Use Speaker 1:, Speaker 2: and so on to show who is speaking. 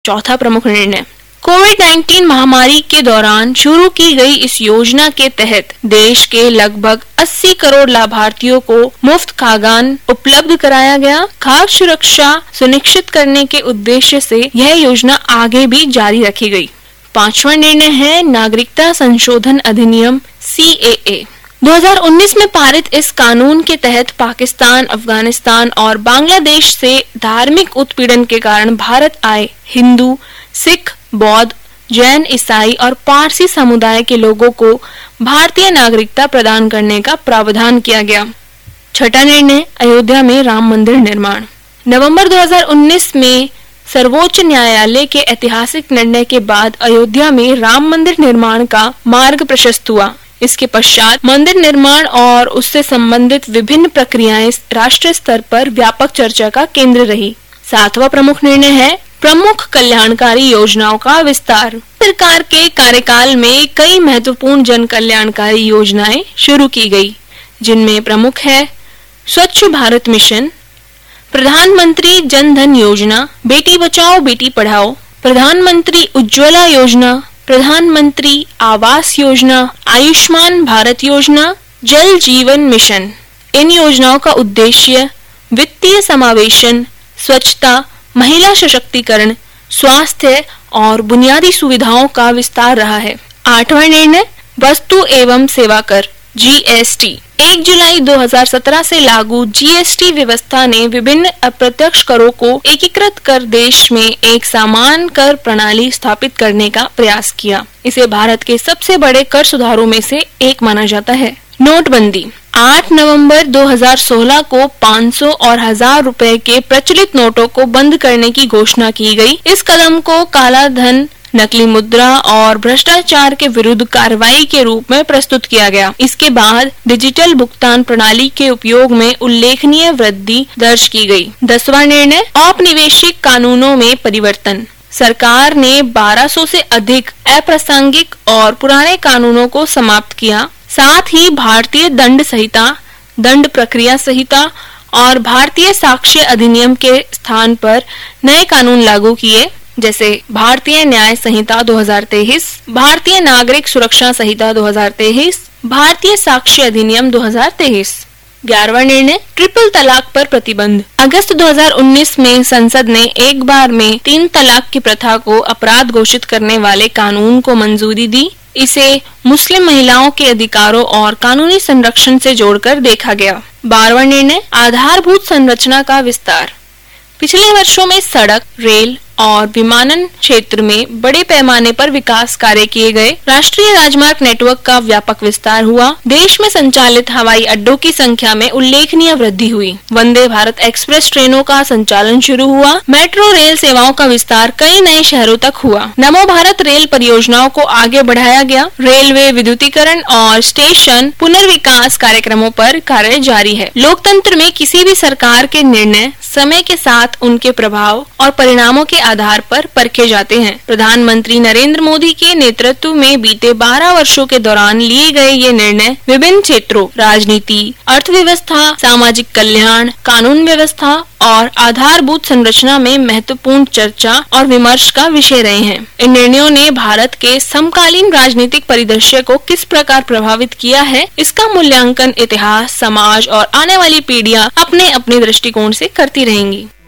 Speaker 1: चौथा प्रमुख निर्णय, कोविड-19 महामारी के दौरान शुरू की गई इस योजना के तहत देश के लगभग 80 करोड़ लाभार्थियों को मुफ्त खाद्यान्न उपलब्ध कराया गया। खाद्य सुरक्षा सुनिश्चित करने के उद्देश्य से यह योजना आगे भी जारी रखी गई। पांचवा निर्णय है नागरिकता संशोधन अधिनियम CAA। 2019 में पारित इस कानून के तहत पाकिस्तान, अफगानिस्तान और बांग्लादेश से धार्मिक उत्पीड़न के कारण भारत आए हिंदू, सिख, बौद्ध, जैन, ईसाई और पारसी समुदाय के लोगों को भारतीय नागरिकता प्रदान करने का प्रावधान किया गया। छठा निर्णय, अयोध्या में राम मंदिर निर्माण। नवंबर 2019 में सर्वोच्च न्यायालय के ऐतिहासिक निर्णय के बाद अयोध्या में राम मंदिर निर्माण का मार्ग प्रशस्त हुआ। इसके पश्चात मंदिर निर्माण और उससे संबंधित विभिन्न प्रक्रियाएं राष्ट्रीय स्तर पर व्यापक चर्चा का केंद्र रही। सातवां प्रमुख निर्णय है प्रमुख कल्याणकारी योजनाओं का विस्तार। सरकार के कार्यकाल में कई महत्वपूर्ण जन कल्याणकारी योजनाएं शुरू की गई, जिनमें प्रमुख है स्वच्छ भारत मिशन, प्रधानमंत्री जन धन योजना, बेटी बचाओ बेटी पढ़ाओ, प्रधानमंत्री उज्ज्वला योजना, प्रधानमंत्री आवास योजना, आयुष्मान भारत योजना, जल जीवन मिशन। इन योजनाओं का उद्देश्य वित्तीय समावेशन, स्वच्छता, महिला सशक्तिकरण, स्वास्थ्य और बुनियादी सुविधाओं का विस्तार रहा है। आठवां निर्णय, वस्तु एवं सेवा कर GST। 1 जुलाई 2017 से लागू GST व्यवस्था ने विभिन्न अप्रत्यक्ष करों को एकीकृत कर देश में एक समान कर प्रणाली स्थापित करने का प्रयास किया। इसे भारत के सबसे बड़े कर सुधारों में से एक माना जाता है। नोटबंदी। 8 नवंबर 2016 को 500 और 1000 रुपए के प्रचलित नोटों को बंद करने की घोषणा की गई। इस कदम को काला धन, नकली मुद्रा और भ्रष्टाचार के विरुद्ध कार्रवाई के रूप में प्रस्तुत किया गया। इसके बाद डिजिटल भुगतान प्रणाली के उपयोग में उल्लेखनीय वृद्धि दर्ज की गई। 10वां निर्णय, औपनिवेशिक कानूनों में परिवर्तन। सरकार ने 1200 से अधिक अप्रासंगिक और पुराने कानूनों को समाप्त किया। साथ ही भारतीय दंड संहिता, दंड प्रक्रिया संहिता और भारतीय साक्ष्य अधिनियम के स्थान पर नए कानून लागू किए, जैसे भारतीय न्याय संहिता 2023, भारतीय नागरिक सुरक्षा संहिता 2023, भारतीय साक्ष्य अधिनियम 2023। 11वां निर्णय, ट्रिपल तलाक पर प्रतिबंध। अगस्त 2019 में संसद ने एक बार में 3 तलाक की प्रथा को अपराध घोषित करने वाले कानून को मंजूरी दी। इसे मुस्लिम महिलाओं के अधिकारों और कानूनी संरक्षण से जोड़कर देखा गया। 12वां निर्णय, आधारभूत संरचना का विस्तार। पिछले वर्षों में सड़क, रेल और विमानन क्षेत्र में बड़े पैमाने पर विकास कार्य किए गए। राष्ट्रीय राजमार्ग नेटवर्क का व्यापक विस्तार हुआ। देश में संचालित हवाई अड्डों की संख्या में उल्लेखनीय वृद्धि हुई। वंदे भारत एक्सप्रेस ट्रेनों का संचालन शुरू हुआ। मेट्रो रेल सेवाओं का विस्तार कई नए शहरों तक हुआ। नमो भारत रेल परियोजनाओं को आगे बढ़ाया गया। रेलवे विद्युतीकरण और स्टेशन पुनर्विकास कार्यक्रमों पर कार्य जारी है। लोकतंत्र में किसी भी सरकार के निर्णय समय के साथ उनके प्रभाव और परिणामों के आधार पर परखे जाते हैं। प्रधानमंत्री नरेंद्र मोदी के नेतृत्व में बीते 12 वर्षों के दौरान लिए गए ये निर्णय विभिन्न क्षेत्रों, राजनीति, अर्थव्यवस्था, सामाजिक कल्याण, कानून व्यवस्था और आधारभूत संरचना में महत्वपूर्ण चर्चा और विमर्श का विषय रहे हैं। इन निर्णयों ने भारत के समकालीन राजनीतिक परिदृश्य को किस प्रकार प्रभावित किया है, इसका मूल्यांकन इतिहास, समाज और आने वाली पीढ़ियां अपने अपने दृष्टिकोण से करती रहेंगी।